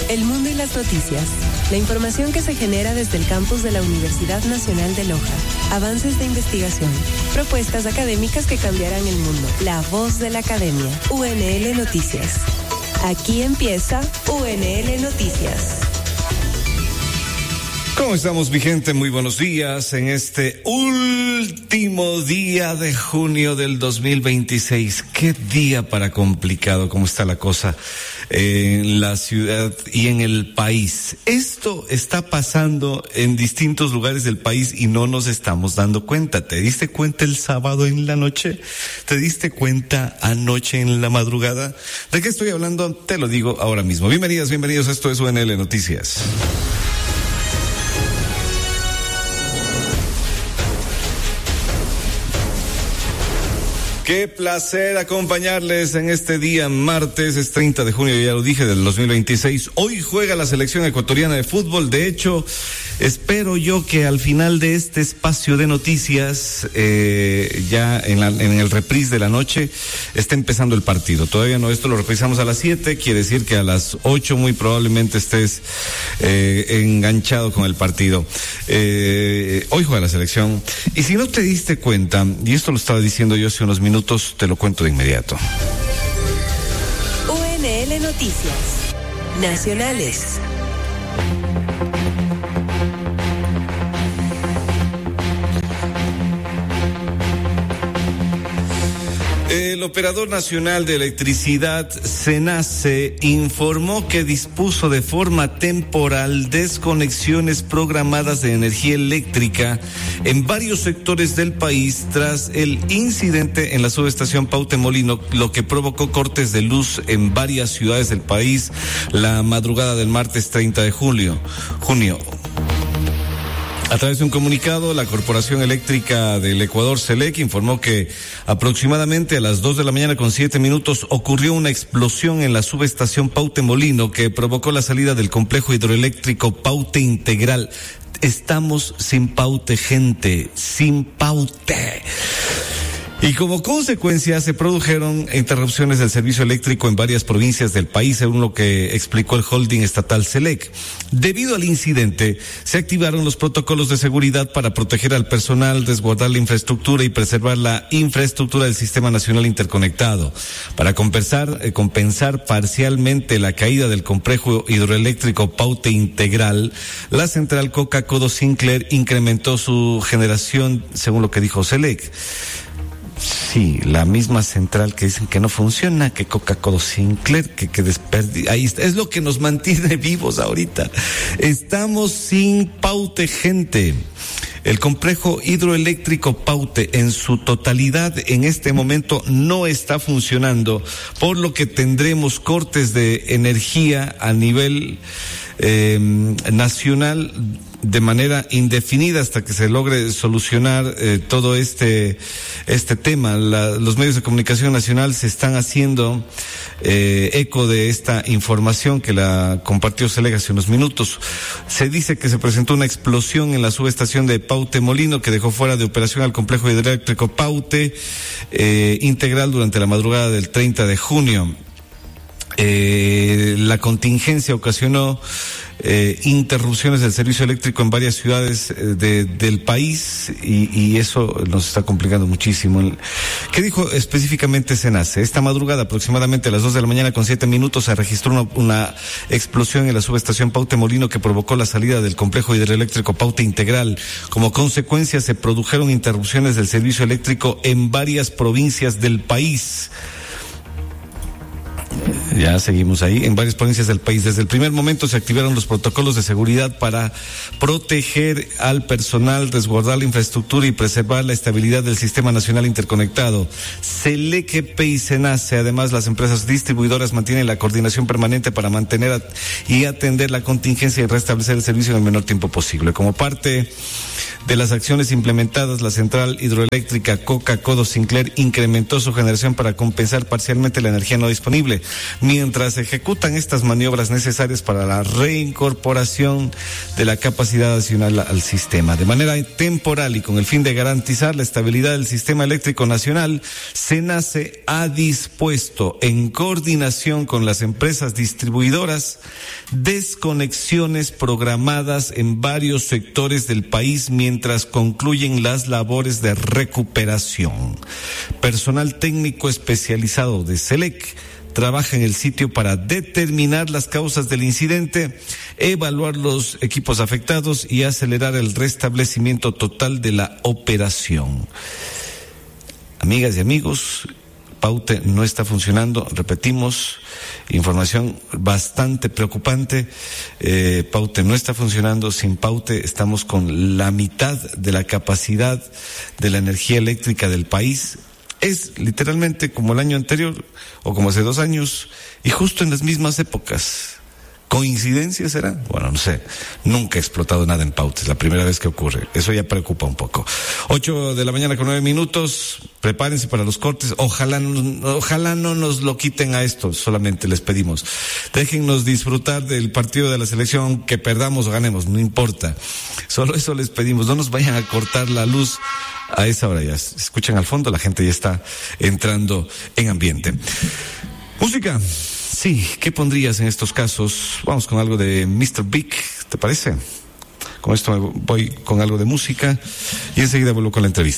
El mundo y las noticias. La información que se genera desde el campus de la Universidad Nacional de Loja. Avances de investigación. Propuestas académicas que cambiarán el mundo. La voz de la academia. UNL Noticias. Aquí empieza UNL Noticias. ¿Cómo estamos, mi gente? Muy buenos días en este último día de junio del 2026. Qué día para complicado, cómo está la cosa en la ciudad y en el país. Esto está pasando en distintos lugares del país y no nos estamos dando cuenta. ¿Te diste cuenta el sábado en la noche? ¿Te diste cuenta anoche en la madrugada? ¿De qué estoy hablando? Te lo digo ahora mismo. Bienvenidos, esto es UNL Noticias. Qué placer acompañarles en este día martes, es 30 de junio, ya lo dije, del 2026. Hoy juega la selección ecuatoriana de fútbol. De hecho, espero yo que al final de este espacio de noticias, ya en el reprise de la noche, esté empezando el partido. Todavía no, esto lo reprisamos a las 7, quiere decir que a las 8 muy probablemente estés enganchado con el partido. Hoy juega la selección. Y si no te diste cuenta, y esto lo estaba diciendo yo hace unos minutos, te lo cuento de inmediato. UNL Noticias Nacionales. El Operador Nacional de Electricidad, SENACE, informó que dispuso de forma temporal desconexiones programadas de energía eléctrica en varios sectores del país tras el incidente en la subestación Pautemolino, lo que provocó cortes de luz en varias ciudades del país la madrugada del martes 30 de junio. A través de un comunicado, la Corporación Eléctrica del Ecuador, CELEC, informó que aproximadamente a las 2:07 a.m. ocurrió una explosión en la subestación Pautemolino que provocó la salida del complejo hidroeléctrico Paute Integral. Estamos sin Paute, gente, sin Paute. Y como consecuencia se produjeron interrupciones del servicio eléctrico en varias provincias del país, según lo que explicó el holding estatal CELEC. Debido al incidente, se activaron los protocolos de seguridad para proteger al personal, resguardar la infraestructura y preservar la infraestructura del Sistema Nacional Interconectado. Para compensar parcialmente la caída del complejo hidroeléctrico Paute Integral, la central Coca-Codo Sinclair incrementó su generación, según lo que dijo CELEC. Sí, la misma central que dicen que no funciona, que Coca-Cola Sinclair, que desperdicia. Ahí está, es lo que nos mantiene vivos ahorita. Estamos sin Paute, gente. El complejo hidroeléctrico Paute en su totalidad en este momento no está funcionando, por lo que tendremos cortes de energía a nivel nacional de manera indefinida hasta que se logre solucionar todo este tema. Los medios de comunicación nacional se están haciendo eco de esta información que la compartió CELEC hace unos minutos. Se dice que se presentó una explosión en la subestación de Pautemolino que dejó fuera de operación al complejo hidroeléctrico Paute Integral durante la madrugada del 30 de junio. La contingencia ocasionó interrupciones del servicio eléctrico en varias ciudades del país y eso nos está complicando muchísimo. ¿Qué dijo específicamente SENACE? Esta madrugada, aproximadamente a las 2:07 a.m, se registró una explosión en la subestación Pautemolino que provocó la salida del complejo hidroeléctrico Paute Integral. Como consecuencia, se produjeron interrupciones del servicio eléctrico en varias provincias del país. Ya seguimos ahí. En varias provincias del país, desde el primer momento se activaron los protocolos de seguridad para proteger al personal, resguardar la infraestructura y preservar la estabilidad del Sistema Nacional Interconectado. CELEC, EP y SENACE, además las empresas distribuidoras mantienen la coordinación permanente para mantener y atender la contingencia y restablecer el servicio en el menor tiempo posible. Como parte de las acciones implementadas, la central hidroeléctrica Coca-Codo Sinclair incrementó su generación para compensar parcialmente la energía no disponible. mientras ejecutan estas maniobras necesarias para la reincorporación de la capacidad adicional al sistema. De manera temporal y con el fin de garantizar la estabilidad del sistema eléctrico nacional, SENACE ha dispuesto, en coordinación con las empresas distribuidoras, desconexiones programadas en varios sectores del país mientras concluyen las labores de recuperación. Personal técnico especializado de SELEC trabaja en el sitio para determinar las causas del incidente, evaluar los equipos afectados y acelerar el restablecimiento total de la operación. Amigas y amigos, Paute no está funcionando, repetimos, información bastante preocupante. Paute no está funcionando, sin Paute estamos con la mitad de la capacidad de la energía eléctrica del país. Es literalmente como el año anterior o como hace 2 años y justo en las mismas épocas. ¿Coincidencia será? Bueno, no sé. Nunca he explotado nada en Paute, es la primera vez que ocurre. Eso ya preocupa un poco. 8:09 a.m. Prepárense para los cortes. Ojalá no nos lo quiten a esto, solamente les pedimos. Déjennos disfrutar del partido de la selección, que perdamos o ganemos, no importa. Solo eso les pedimos. No nos vayan a cortar la luz a esa hora. Ya escuchan al fondo, la gente ya está entrando en ambiente. Música. Sí, ¿qué pondrías en estos casos? Vamos con algo de Mr. Big, ¿te parece? Con esto voy con algo de música y enseguida vuelvo con la entrevista.